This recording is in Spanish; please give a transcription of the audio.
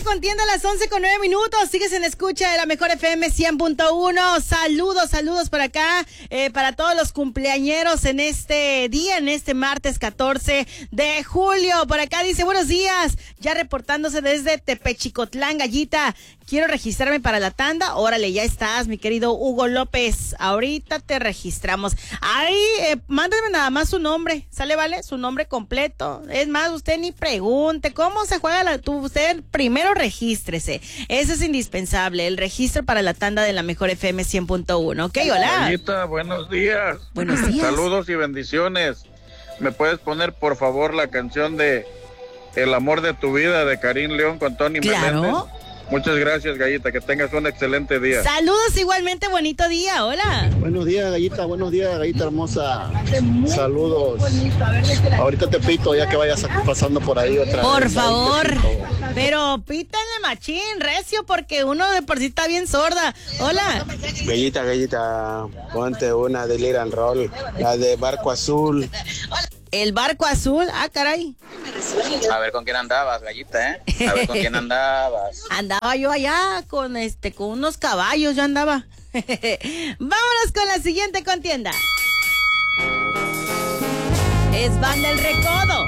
contienda a las 11:09. Sigues en escucha de la mejor FM 100.1. Saludos por acá para todos los cumpleañeros en este día, en este martes 14 de julio. Por acá dice, buenos días, ya reportándose desde Tepechicotlán, Gallita. Quiero registrarme para la tanda. Órale, ya estás, mi querido Hugo López. Ahorita te registramos. Ahí, mándame nada más su nombre. ¿Sale, vale? Su nombre completo. Es más, usted ni pregunte cómo se juega usted primero regístrese. Eso es indispensable, el registro para la tanda de la mejor FM 100.1. ¿Ok? Hola. Gallita, buenos días. Buenos días. Saludos y bendiciones. ¿Me puedes poner, por favor, la canción de El amor de tu vida de Karim León con Tony Claro. Meléndez? Muchas gracias, Gallita, que tengas un excelente día. Saludos igualmente, bonito día, hola. Buenos días, Gallita hermosa. Saludos. Ahorita te pito ya que vayas pasando por ahí otra vez. Por Ahí favor, te pito. pero pítanle machín, recio, porque uno de por sí está bien sorda. Hola. Gallita, ponte una de Liran Roll, la de Barco Azul. El barco azul, caray. A ver con quién andabas, Gallita, A ver con quién andabas. Andaba yo allá con unos caballos, yo andaba. Vámonos con la siguiente contienda. Es Banda El Recodo.